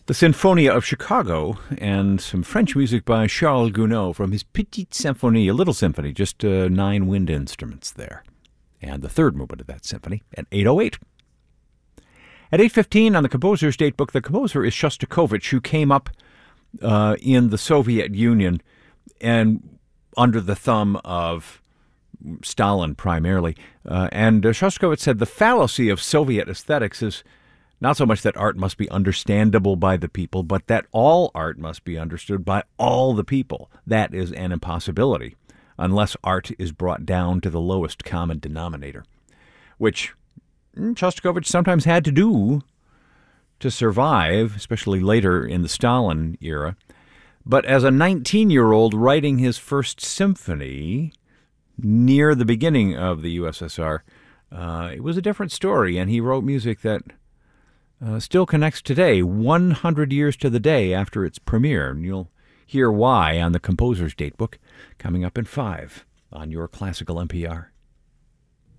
The Sinfonia of Chicago and some French music by Charles Gounod from his Petite Symphonie, a little symphony, just 9 wind instruments there. And the third movement of that symphony at 8:08. At 8:15 on the composer's datebook, the composer is Shostakovich, who came up in the Soviet Union and under the thumb of Stalin primarily. And Shostakovich said the fallacy of Soviet aesthetics is not so much that art must be understandable by the people, but that all art must be understood by all the people. That is an impossibility, unless art is brought down to the lowest common denominator, which Shostakovich sometimes had to do to survive, especially later in the Stalin era. But as a 19-year-old writing his first symphony near the beginning of the USSR, it was a different story, and he wrote music that still connects today, 100 years to the day after its premiere. And you'll hear why on the composer's datebook coming up in 5 on your Classical NPR.